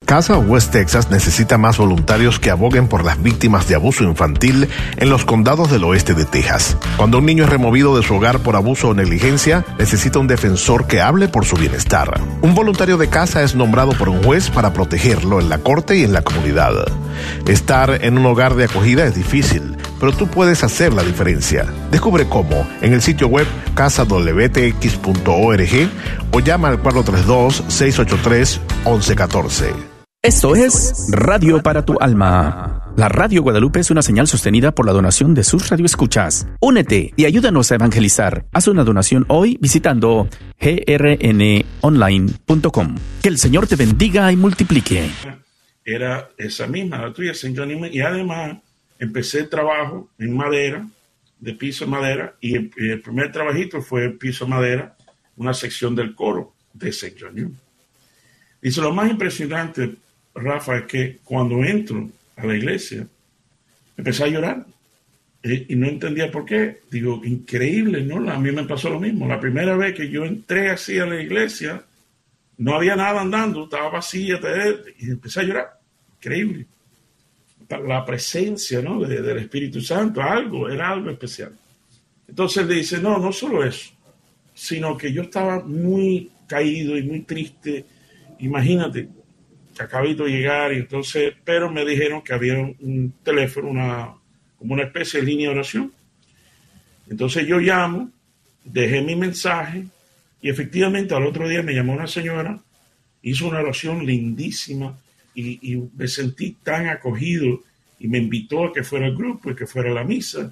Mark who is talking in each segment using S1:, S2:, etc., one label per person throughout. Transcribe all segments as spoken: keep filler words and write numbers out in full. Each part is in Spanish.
S1: Casa West Texas necesita más voluntarios que aboguen por las víctimas de abuso infantil en los condados del oeste de Texas. Cuando un niño es removido de su hogar por abuso o negligencia, necesita un defensor que hable por su bienestar. Un voluntario de casa es nombrado por un juez para protegerlo en la corte y en la comunidad. Estar en un hogar de acogida es difícil, pero tú puedes hacer la diferencia. Descubre cómo en el sitio web casa w t x punto org o llama al cuatro tres dos, seis ocho tres, once catorce.
S2: Esto es Radio para tu Alma. La Radio Guadalupe es una señal sostenida por la donación de sus radioescuchas. Únete y ayúdanos a evangelizar. Haz una donación hoy visitando g r n online punto com. Que el Señor te bendiga y multiplique.
S3: Era esa misma, la tuya, Saint John Newman, y además empecé el trabajo en madera, de piso de madera, y el, el primer trabajito fue piso de madera, una sección del coro de Saint John Newman. Dice, lo más impresionante, Rafa, es que cuando entro a la iglesia, empecé a llorar eh, y no entendía por qué. Digo, increíble, ¿no? A mí me pasó lo mismo. La primera vez que yo entré así a la iglesia, no había nada andando, estaba vacía, y empecé a llorar. Increíble. La presencia, ¿no? de, del Espíritu Santo, algo, era algo especial. Entonces él dice, no, no solo eso, sino que yo estaba muy caído y muy triste. Imagínate, que acabito de llegar, y entonces, pero me dijeron que había un, un teléfono, una, como una especie de línea de oración. Entonces yo llamo, dejé mi mensaje, y efectivamente al otro día me llamó una señora, hizo una oración lindísima, y, y me sentí tan acogido, y me invitó a que fuera al grupo y que fuera a la misa.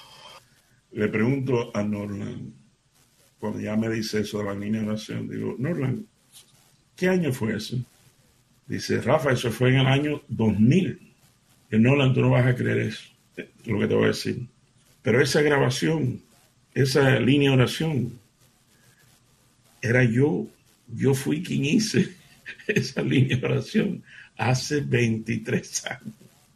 S3: Le pregunto a Norland, cuando ya me dice eso de la línea de oración, digo, Norland, ¿qué año fue eso? Dice, Rafa, eso fue en el año dos mil. Y Norland, tú no vas a creer eso, lo que te voy a decir. Pero esa grabación, esa línea de oración, era yo. Yo fui quien hice esa línea de oración hace veintitrés años.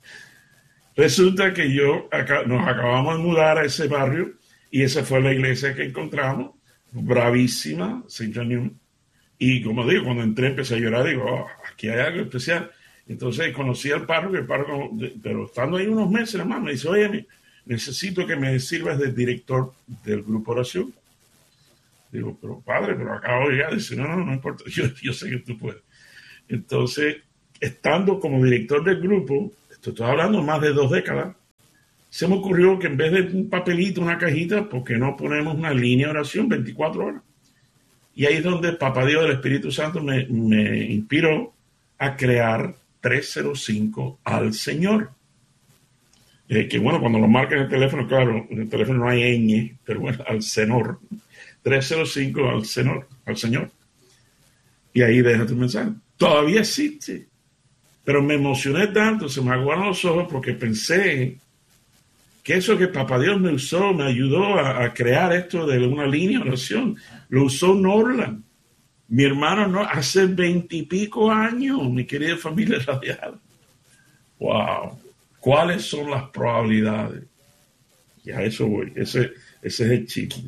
S3: Resulta que yo, acá, nos acabamos de mudar a ese barrio, y esa fue la iglesia que encontramos, bravísima, Saint John Newman. Y como digo, cuando entré empecé a llorar, digo, oh, aquí hay algo especial. Entonces conocí al párroco, el párroco, pero estando ahí unos meses, hermano, me dice, oye, necesito que me sirvas de director del grupo oración. Digo, pero padre, pero acabo de llegar. Dice, no, no, no importa, yo, yo sé que tú puedes. Entonces, estando como director del grupo, esto estoy hablando más de dos décadas, se me ocurrió que en vez de un papelito, una cajita, ¿por qué no ponemos una línea de oración veinticuatro horas? Y ahí es donde Papá Dios del Espíritu Santo me, me inspiró a crear trescientos cinco al Señor. Eh, que bueno, cuando lo marca en el teléfono, claro, en el teléfono no hay ñ, pero bueno, al Señor. trescientos cinco al Señor, al Señor. Y ahí deja tu mensaje. Todavía existe. Pero me emocioné tanto, se me aguaron los ojos porque pensé que eso que Papá Dios me usó, me ayudó a, a crear esto de una línea de oración, lo usó Norland, mi hermano, no, hace veintipico años, mi querida familia radial. Wow, ¿cuáles son las probabilidades? Y a eso voy, ese, ese es el chisme.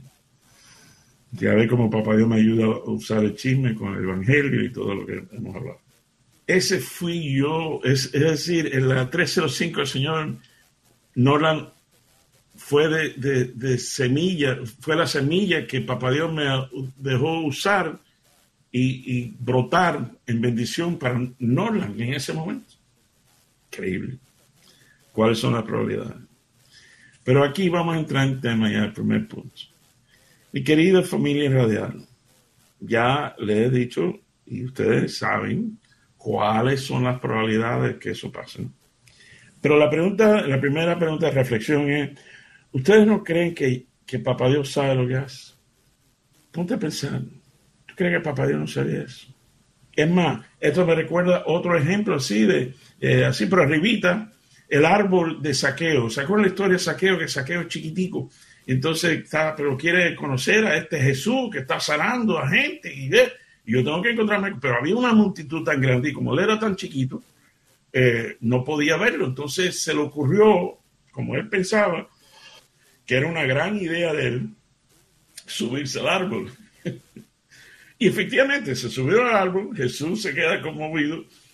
S3: Ya ve cómo Papá Dios me ayuda a usar el chisme con el evangelio y todo lo que hemos hablado. Ese fui yo, es, es decir, en la trescientos cinco del Señor, Norland fue de, de, de semilla, fue la semilla que Papá Dios me dejó usar y, y brotar en bendición para Norland en ese momento. Increíble. ¿Cuáles son las probabilidades? Pero aquí vamos a entrar en tema ya, el primer punto. Mi querida familia radial, ya les he dicho, y ustedes saben, cuáles son las probabilidades de que eso pase. Pero la pregunta, la primera pregunta de reflexión es, ¿ustedes no creen que, que Papá Dios sabe lo que hace? Ponte a pensar. ¿Tú crees que Papá Dios no sabe eso? Es más, esto me recuerda otro ejemplo así, de eh, así pero arribita, el árbol de Zaqueo. ¿Se acuerdan la historia de Zaqueo? Que Zaqueo es chiquitico. Entonces, está, pero quiere conocer a este Jesús que está sanando a gente. Y, ve, y yo tengo que encontrarme. Pero había una multitud tan grande y como él era tan chiquito, eh, no podía verlo. Entonces se le ocurrió, como él pensaba, que era una gran idea de él subirse al árbol. Y efectivamente se subió al árbol, Jesús se queda conmovido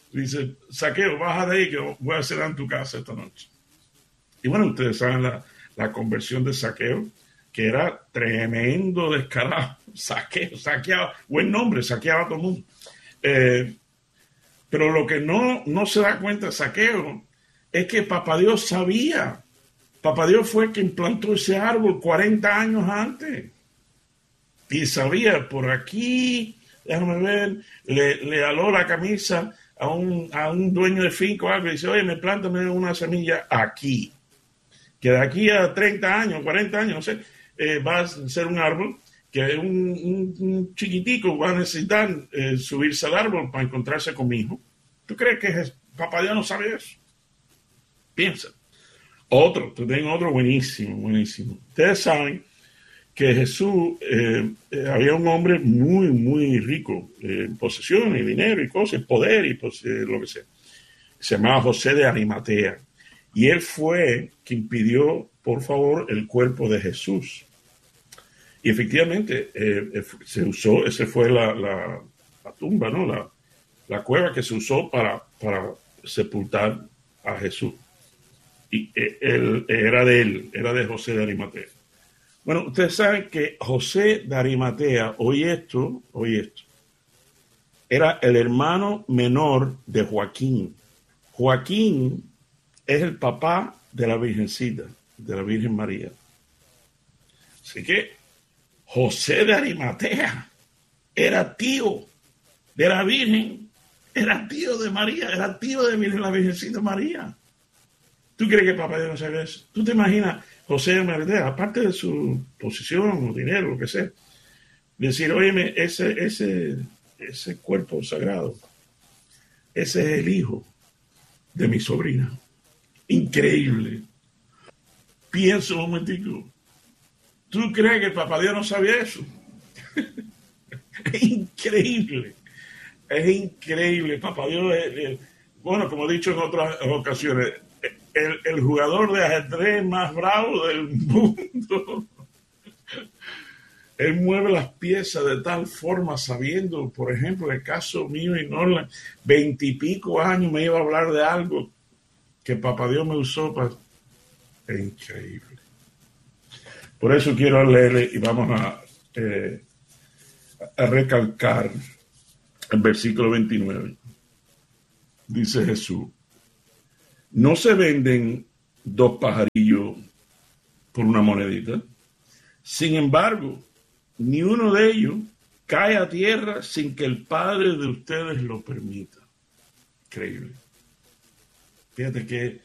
S3: Dice, Zaqueo, baja de ahí que voy a cenar en tu casa esta noche. Y bueno, ustedes saben la, la conversión de Zaqueo, que era tremendo descarado. Zaqueo, saqueaba, buen nombre, saqueaba a todo el mundo. Eh, pero lo que no, no se da cuenta Zaqueo es que Papá Dios sabía. Papá Dios fue quien plantó ese árbol cuarenta años antes. Y sabía, por aquí, déjame ver, le, le aló la camisa a un, a un dueño de finca o algo y dice, oye, me plántame una semilla aquí. Que de aquí a treinta años, cuarenta años, no sé, eh, va a ser un árbol que un, un, un chiquitico va a necesitar eh, subirse al árbol para encontrarse conmigo. ¿Tú crees que es, Papá Dios no sabe eso? Piensa. Otro, te tengo otro buenísimo, buenísimo. Ustedes saben que Jesús, eh, eh, había un hombre muy, muy rico, eh, en posesiones, dinero y cosas, poder y pues, eh, lo que sea. Se llamaba José de Arimatea. Y él fue quien pidió, por favor, el cuerpo de Jesús. Y efectivamente, eh, se usó, esa fue la, la, la tumba, ¿no? La, la cueva que se usó para, para sepultar a Jesús. Y eh, él, era de él, era de José de Arimatea. Bueno, ustedes saben que José de Arimatea, oye esto, oye esto, era el hermano menor de Joaquín. Joaquín es el papá de la Virgencita, de la Virgen María. Así que José de Arimatea era tío de la Virgen, era tío de María, era tío de la Virgencita María. ¿Tú crees que Papá Dios no sabe eso? ¿Tú te imaginas José de Arimatea, aparte de su posición o dinero, lo que sea, decir, óyeme, ese, ese, ese cuerpo sagrado, ese es el hijo de mi sobrina? Increíble. Piensa un momentico. ¿Tú crees que Papá Dios no sabía eso? Es increíble. Es increíble. Papá Dios es, es, bueno, como he dicho en otras ocasiones, el, el jugador de ajedrez más bravo del mundo. Él mueve las piezas de tal forma, sabiendo, por ejemplo, el caso mío y Norland, veintipico años me iba a hablar de algo que Papá Dios me usó para... Es increíble. Por eso quiero leerle y vamos a, eh, a recalcar el versículo veintinueve. Dice Jesús, no se venden dos pajarillos por una monedita. Sin embargo, ni uno de ellos cae a tierra sin que el Padre de ustedes lo permita. Increíble. Fíjate que,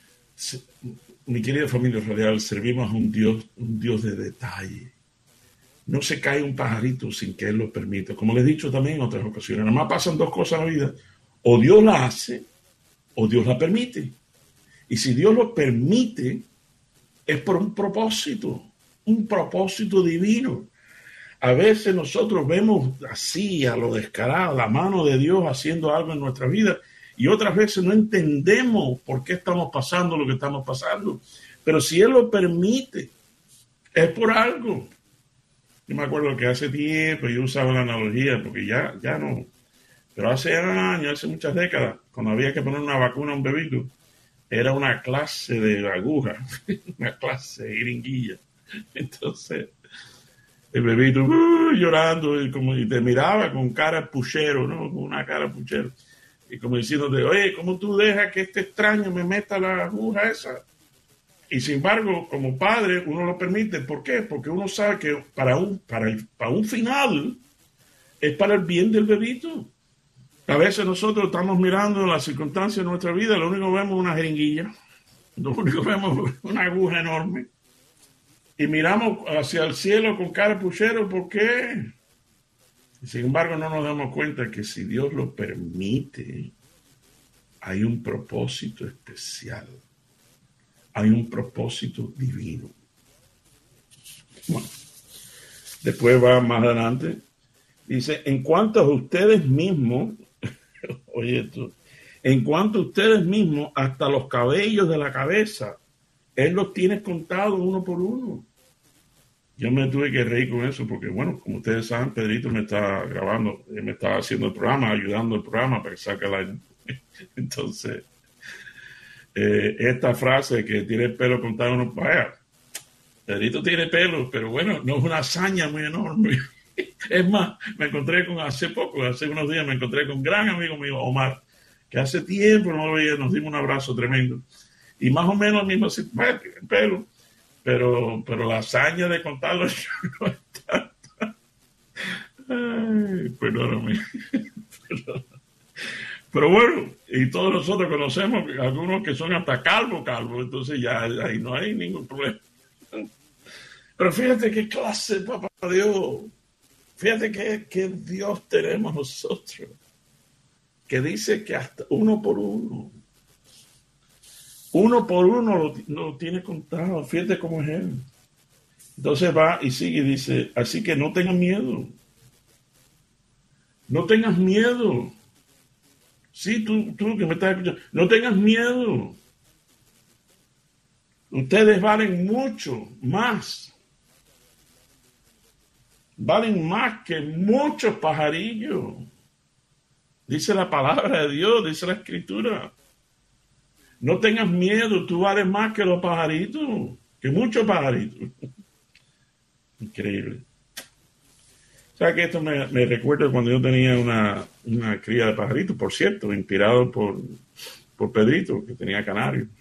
S3: mi querida familia radial, servimos a un Dios, un Dios de detalle. No se cae un pajarito sin que Él lo permita. Como les he dicho también en otras ocasiones, nada más pasan dos cosas en la vida. O Dios la hace, o Dios la permite. Y si Dios lo permite, es por un propósito, un propósito divino. A veces nosotros vemos así, a lo descarado, la mano de Dios haciendo algo en nuestra vida, y otras veces no entendemos por qué estamos pasando lo que estamos pasando. Pero si Él lo permite, es por algo. Yo me acuerdo que hace tiempo yo usaba la analogía, porque ya, ya no, pero hace años, hace muchas décadas, cuando había que poner una vacuna a un bebito, era una clase de aguja, una clase de jeringuilla. Entonces, el bebito uh, llorando y, como, y te miraba con cara puchero, ¿no? Con una cara puchero. Y como diciéndote, oye, ¿cómo tú dejas que este extraño me meta la aguja esa? Y sin embargo, como padre, uno lo permite. ¿Por qué? Porque uno sabe que para un, para el, para un final es para el bien del bebito. A veces nosotros estamos mirando las circunstancias de nuestra vida, lo único que vemos es una jeringuilla, lo único que vemos es una aguja enorme. Y miramos hacia el cielo con cara puchero, ¿por qué? Y sin embargo, no nos damos cuenta que si Dios lo permite, hay un propósito especial. Hay un propósito divino. Bueno, después va más adelante. Dice, en cuanto a ustedes mismos, oye esto, en cuanto a ustedes mismos, hasta los cabellos de la cabeza, Él los tiene contados uno por uno. Yo me tuve que reír con eso porque, bueno, como ustedes saben, Pedrito me está grabando, me está haciendo el programa, ayudando el programa para que salga el, Entonces, eh, esta frase que tiene el pelo contado, uno, vaya, Pedrito tiene pelo, pero bueno, no es una hazaña muy enorme. Es más, me encontré con, hace poco, hace unos días, me encontré con un gran amigo mío, Omar, que hace tiempo no lo veía, nos dimos un abrazo tremendo. Y más o menos mismo así, bueno, tiene pelo, pero, pero la hazaña de contarlo no es tanta. Ay, perdóname. Perdóname. Pero bueno, y todos nosotros conocemos algunos que son hasta calvo, calvo, entonces ya ahí no hay ningún problema. Pero fíjate qué clase, papá Dios, fíjate qué, qué Dios tenemos nosotros, que dice que hasta uno por uno, uno por uno lo, lo tiene contado, fíjate cómo es Él. Entonces va y sigue y dice, así que no tengas miedo, no tengas miedo. Sí, tú, tú que me estás escuchando, no tengas miedo. Ustedes valen mucho más. Valen más que muchos pajarillos. Dice la palabra de Dios, dice la Escritura. No tengas miedo, tú vales más que los pajaritos, que muchos pajaritos. Increíble. O sea que esto me, me recuerda cuando yo tenía una, una cría de pajaritos, por cierto, inspirado por, por Pedrito, que tenía canarios.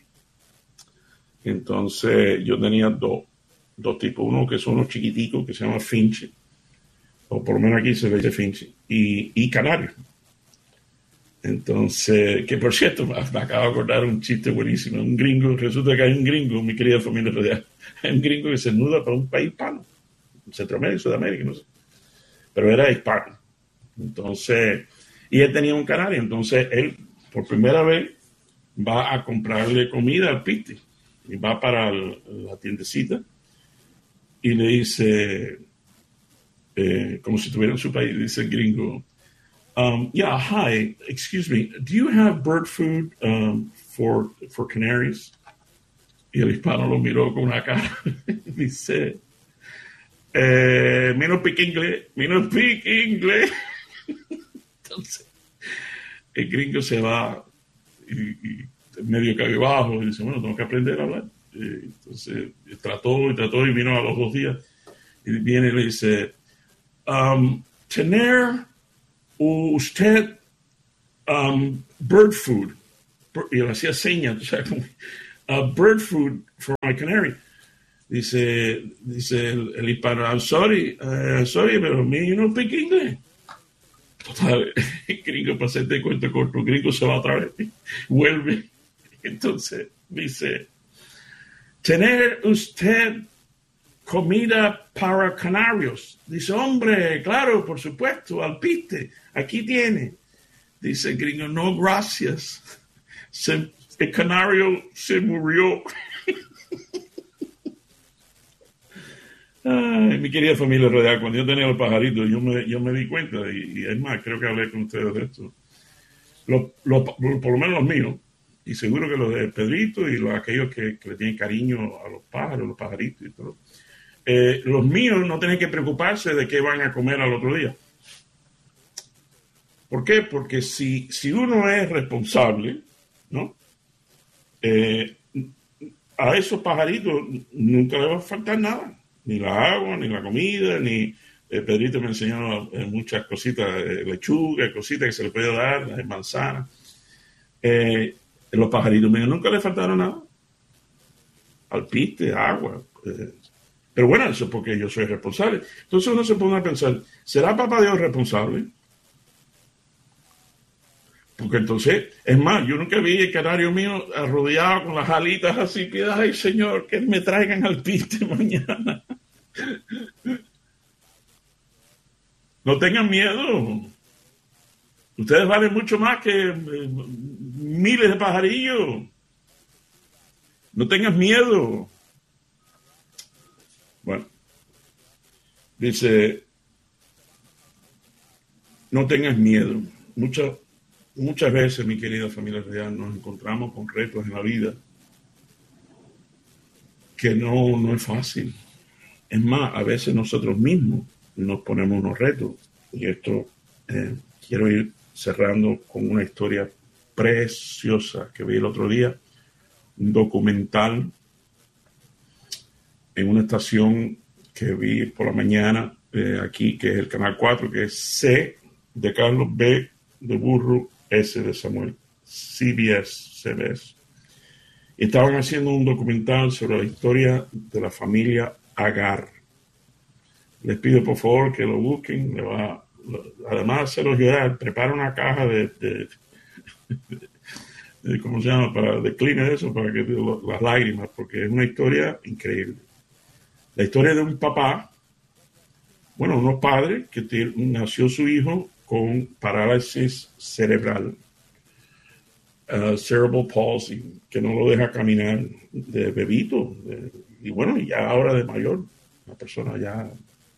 S3: Entonces yo tenía dos, dos tipos, uno que son los chiquiticos, que se llama finche, o por lo menos aquí se le dice finche, y, y canarios. Entonces, que por cierto, me, me acabo de acordar un chiste buenísimo, un gringo, resulta que hay un gringo, mi querida familia radial, hay un gringo que se muda para un país hispano, Centroamérica, Sudamérica, no sé. Pero era hispano. Entonces, y él tenía un canario. Entonces, él, por primera vez, va a comprarle comida al piste. Y va para el, la tiendecita y le dice, eh, como si estuviera en su país, dice el gringo, um, yeah, hi, excuse me, do you have bird food um, for, for canaries? Y el hispano lo miró con una cara y dice, Eh, menos pique inglés, menos pique inglés. Entonces, el gringo se va y, y medio cabizbajo y dice, bueno, tengo que aprender a hablar. Eh, entonces, trató y trató y vino a los dos días y viene y le dice, um, tener usted um, bird food. Y le hacía señas, o sea, como, uh, bird food for my canary. Dice, dice el, el hispano, I'm sorry, uh, sorry, pero me you no speak English. Total, el gringo, para hacerte cuento corto, el gringo se va otra vez, vuelve. Entonces dice, tener usted comida para canarios. Dice, hombre, claro, por supuesto, alpiste, aquí tiene. Dice el gringo, no, gracias. Se, el canario se murió. Ay, mi querida familia radial, cuando yo tenía los pajaritos, yo me, yo me di cuenta, y, y es más, creo que hablé con ustedes de esto. Los, los, por lo menos los míos, y seguro que los de Pedrito y los, aquellos que, que le tienen cariño a los pájaros, los pajaritos y todo. Eh, los míos no tienen que preocuparse de qué van a comer al otro día. ¿Por qué? Porque si, si uno es responsable, ¿no? Eh, a esos pajaritos nunca les va a faltar nada. Ni la agua, ni la comida, ni... Eh, Pedrito me enseñó eh, muchas cositas, eh, lechuga, cositas que se le puede dar, eh, manzanas. Eh, los pajaritos míos nunca les faltaron nada. Alpiste, agua. Eh. Pero bueno, eso es porque yo soy responsable. Entonces uno se pone a pensar, ¿será papá Dios responsable? Porque entonces, es más, yo nunca vi el canario mío arrodillado con las alitas así, que ay Señor, que me traigan alpiste mañana. No tengan miedo. Ustedes valen mucho más que eh, miles de pajarillos. No tengas miedo. Bueno, dice, no tengas miedo. Muchas, muchas veces, mi querida familia real, nos encontramos con retos en la vida que no, no es fácil. Es más, a veces nosotros mismos nos ponemos unos retos. Y esto, eh, quiero ir cerrando con una historia preciosa que vi el otro día, un documental en una estación que vi por la mañana eh, aquí, que es el Canal cuatro, que es C de Carlos, B de burro, S de Samuel, C B S, C B S. Y estaban haciendo un documental sobre la historia de la familia Agar. Les pido por favor que lo busquen. Le va, además de hacerlo llorar, prepara una caja de, de, de, de ¿cómo se llama? Para de cleaner eso, para que lo, las lágrimas, porque es una historia increíble. La historia de un papá, bueno, unos padres que te, nació su hijo con parálisis cerebral, uh, cerebral palsy, que no lo deja caminar de bebito, de, y bueno, ya ahora de mayor, una persona ya.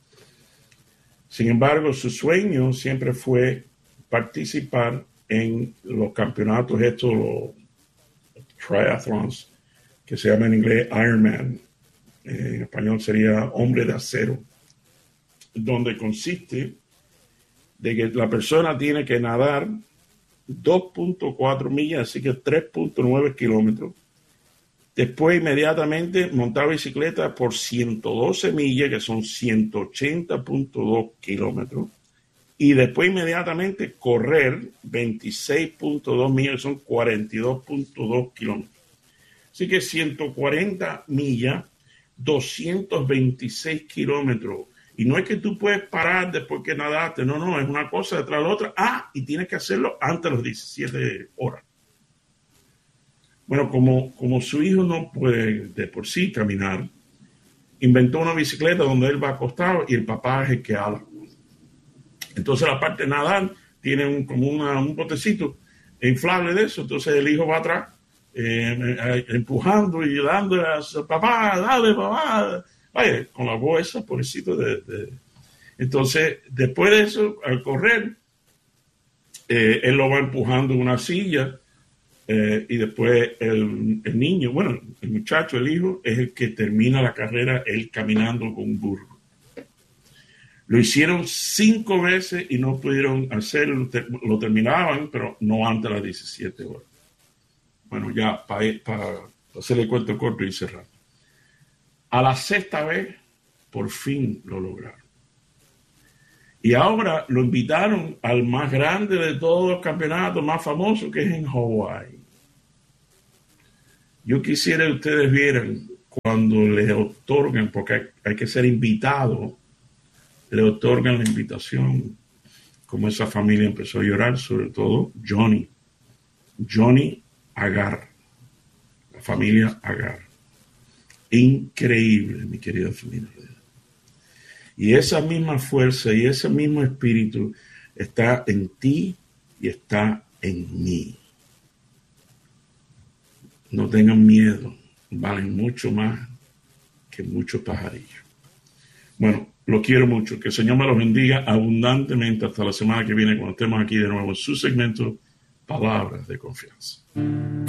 S3: Sin embargo, su sueño siempre fue participar en los campeonatos estos, los triathlons, que se llama en inglés Ironman, eh, en español sería hombre de acero, donde consiste de que la persona tiene que nadar dos punto cuatro millas, así que tres punto nueve kilómetros. Después inmediatamente montar bicicleta por ciento doce millas, que son ciento ochenta punto dos kilómetros. Y después inmediatamente correr veintiséis punto dos millas, que son cuarenta y dos punto dos kilómetros. Así que ciento cuarenta millas, doscientos veintiséis kilómetros. Y no es que tú puedes parar después que nadaste, no, no, es una cosa detrás de la otra. Ah, y tienes que hacerlo antes de las diecisiete horas. Bueno, como, como su hijo no puede de por sí caminar, inventó una bicicleta donde él va acostado y el papá es el que ala. Entonces la parte de nadar tiene un, como una, un botecito inflable de eso, entonces el hijo va atrás eh, empujando y dándole a su papá, dale papá, vaya, con la voz esa, pobrecito de, de... Entonces, después de eso, al correr, eh, él lo va empujando en una silla. Eh, y después el, el niño, bueno, el muchacho, el hijo, es el que termina la carrera, él caminando con un burro. Lo hicieron cinco veces y no pudieron hacerlo, lo terminaban, pero no antes de las diecisiete horas. Bueno, ya para pa, pa hacerle cuento corto y cerrar. A la sexta vez, por fin lo lograron. Y ahora lo invitaron al más grande de todos los campeonatos, más famoso, que es en Hawái. Yo quisiera que ustedes vieran cuando les otorgan, porque hay, hay que ser invitado, le otorgan la invitación, como esa familia empezó a llorar, sobre todo Johnny, Johnny Agar, la familia Agar. Increíble, mi querida familia. Y esa misma fuerza y ese mismo espíritu está en ti y está en mí. No tengan miedo, valen mucho más que muchos pajarillos. Bueno, lo quiero mucho. Que el Señor me los bendiga abundantemente hasta la semana que viene, cuando estemos aquí de nuevo en su segmento Palabras de Confianza.